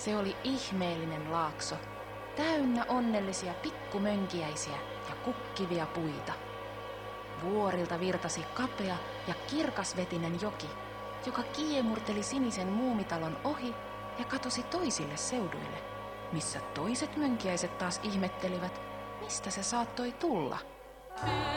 Se oli ihmeellinen laakso, täynnä onnellisia pikkumönkiäisiä ja kukkivia puita. Vuorilta virtasi kapea ja kirkasvetinen joki, joka kiemurteli sinisen muumitalon ohi ja katosi toisille seuduille, missä toiset mönkiäiset taas ihmettelivät, mistä se saattoi tulla.